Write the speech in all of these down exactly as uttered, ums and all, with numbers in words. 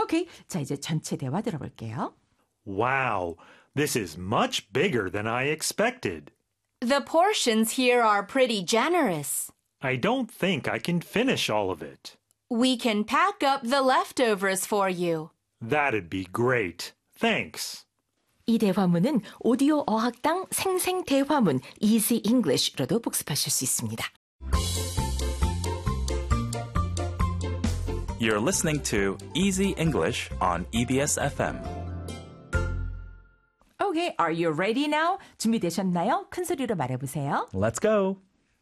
오케이, 자 이제 전체 대화 들어볼게요. Wow, this is much bigger than I expected. The portions here are pretty generous. I don't think I can finish all of it. We can pack up the leftovers for you. That'd be great. Thanks. 이 대화문은 오디오 어학당 생생 대화문 Easy English로도 복습하실 수 있습니다. You're listening to Easy English on E B S F M. Okay, are you ready now? 준비되셨나요? 큰 소리로 말해보세요. Let's go.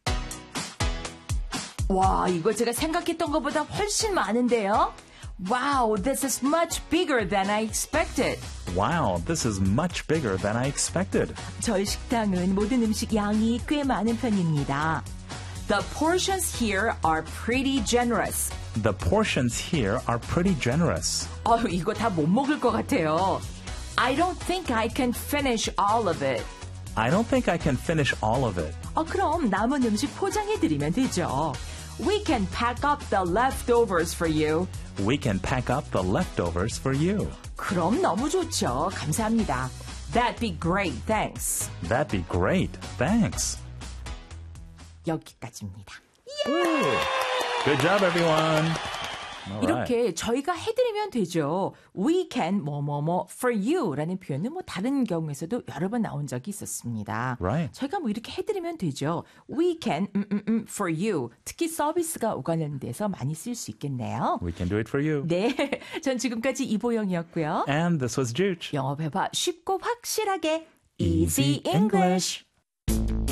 와, 이거 제가 생각했던 것보다 훨씬 많은데요. Wow, this is much bigger than I expected. Wow, this is much bigger than I expected. 저희 식당은 모든 음식 양이 꽤 많은 편입니다. The portions here are pretty generous. The portions here are pretty generous. 어휴, 이거 다 못 먹을 것 같아요. I don't think I can finish all of it. I don't think I can finish all of it. 어, 그럼 남은 음식 포장해드리면 되죠. We can pack up the leftovers for you. We can pack up the leftovers for you. 그럼 너무 좋죠. 감사합니다. That'd be great. Thanks. That'd be great. Thanks. 여기까지입니다. Ooh. Good job, everyone. All 이렇게 right. 저희가 해드리면 되죠. We can 뭐뭐뭐 for you 라는 표현은 뭐 다른 경우에서도 여러 번 나온 적이 있었습니다. Right. 저희가 뭐 이렇게 해드리면 되죠. We can 음, 음, 음, for you. 특히 서비스가 오가는 데서 많이 쓸 수 있겠네요. We can do it for you. 네, 전 지금까지 이보영이었고요. And this was Juch. 영어 회화 쉽고 확실하게 Easy Easy English.